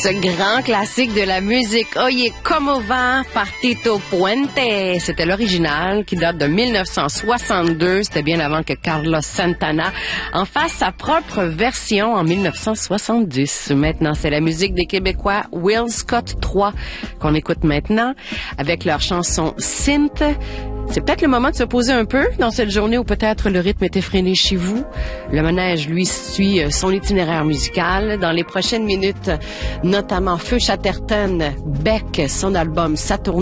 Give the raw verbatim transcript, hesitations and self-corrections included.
Ce grand classique de la musique Oye Como Va par Tito Puente. C'était l'original qui date de mille neuf cent soixante-deux. C'était bien avant que Carlos Santana en fasse sa propre version en mille neuf cent soixante-dix. Maintenant, c'est la musique des Québécois Will Scott trois qu'on écoute maintenant avec leur chanson Synth. C'est peut-être le moment de se poser un peu dans cette journée où peut-être le rythme est effréné chez vous. Le manège, lui, suit son itinéraire musical. Dans les prochaines minutes, notamment Feu Chatterton, Beck, son album Saturn.